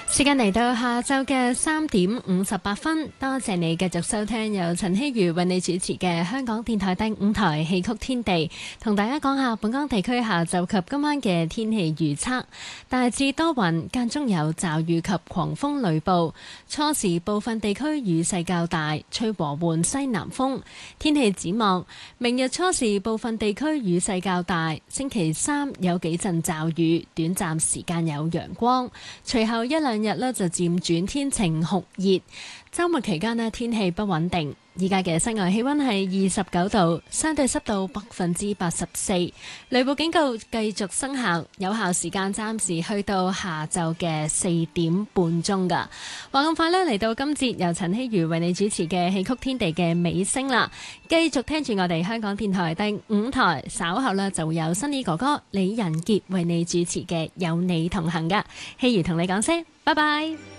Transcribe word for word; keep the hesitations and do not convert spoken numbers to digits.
時間嚟到下晝嘅三點五十八分，多謝你繼續收聽由陳希如為你主持嘅香港電台第五台戲曲天地，同大家講下本港地區下晝及今晚嘅天氣預測。大致多雲，間中有驟雨及狂風雷暴，初時部分地區雨勢較大，吹和緩西南風。天氣展望，明日初時部分地區雨勢較大，星期三有幾陣驟雨，短暫時間有陽光，隨後一兩日呢就漸轉天晴酷熱，周末期間呢天氣不穩定。依家嘅室外氣溫係二十九度，相對濕度百分之八十四，雷暴警告繼續生效，有效時間暫時去到下晝嘅四點半鐘噶。話咁快呢，嚟到今節由陳希如為你主持嘅戲曲天地嘅尾聲啦，繼續聽住我哋香港電台第五台，稍後呢就會有新意哥哥李仁傑為你主持嘅有你同行噶。希如同你講聲拜拜。